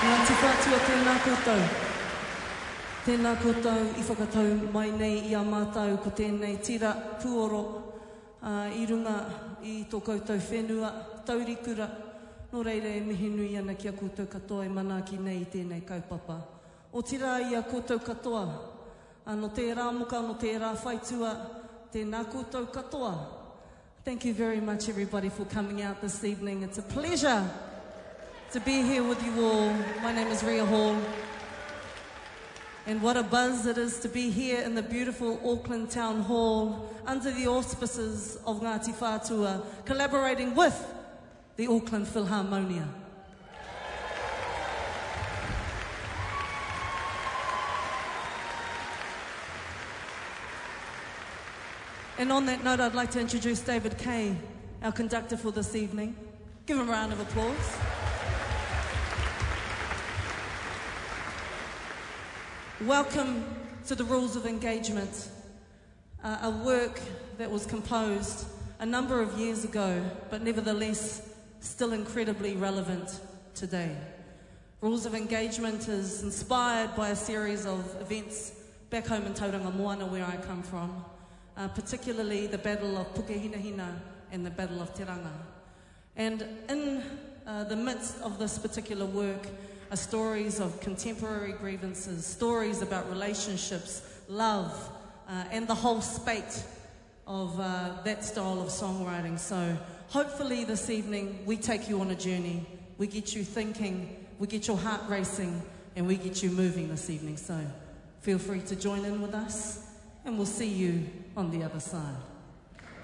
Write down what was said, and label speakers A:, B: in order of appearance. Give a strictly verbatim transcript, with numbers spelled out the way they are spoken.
A: Ngāti whātua tēnā koutou. Tēnā koutou I whakatau mai nei I a mātou ko tēnei tira puoro uh, I runga I tō koutou whenua, taurikura, no reire e mihi nui ana ki a koutou katoa e manaaki nei I tēnei kaupapa. O tira I a koutou katoa, uh, no tērā muka, no tērā whaitua, tēnā koutou katoa. Thank you very much everybody for coming out this evening. It's a pleasure to be here with you all. My name is Ria Hall. And what a buzz it is to be here in the beautiful Auckland Town Hall under the auspices of Ngāti Whātua, collaborating with the Auckland Philharmonia. And on that note, I'd like to introduce David Kay, our conductor for this evening. Give him a round of applause. Welcome to the Rules of Engagement, uh, a work that was composed a number of years ago, but nevertheless still incredibly relevant today. Rules of Engagement is inspired by a series of events back home in Tauranga Moana, where I come from, uh, particularly the Battle of Pukehinahina and the Battle of Te Ranga. And in uh, the midst of this particular work, are stories of contemporary grievances, stories about relationships, love, uh, and the whole spate of uh, that style of songwriting. So hopefully this evening we take you on a journey, we get you thinking, we get your heart racing, and we get you moving this evening. So feel free to join in with us, and we'll see you on the other side.